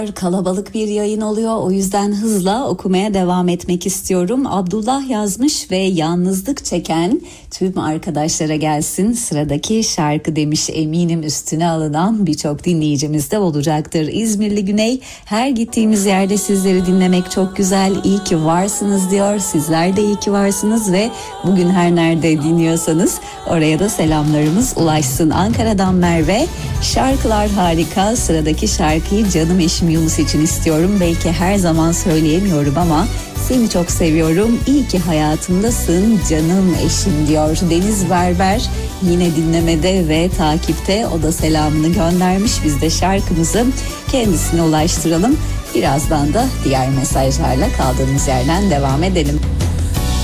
Kalabalık bir yayın oluyor, o yüzden hızla okumaya devam etmek istiyorum. Abdullah yazmış ve yalnızlık çeken tüm arkadaşlara gelsin sıradaki şarkı demiş. Eminim üstüne alınan birçok dinleyicimiz de olacaktır. İzmirli Güney, her gittiğimiz yerde sizleri dinlemek çok güzel, iyi ki varsınız diyor. Sizler de iyi ki varsınız ve bugün her nerede dinliyorsanız oraya da selamlarımız ulaşsın. Ankara'dan Merve, şarkılar harika, sıradaki şarkıyı canım eşim Yunus için istiyorum. Belki her zaman söyleyemiyorum ama seni çok seviyorum. İyi ki hayatımdasın canım eşim diyor. Deniz Berber yine dinlemede ve takipte. O da selamını göndermiş. Biz de şarkımızı kendisine ulaştıralım. Birazdan da diğer mesajlarla kaldığımız yerden devam edelim.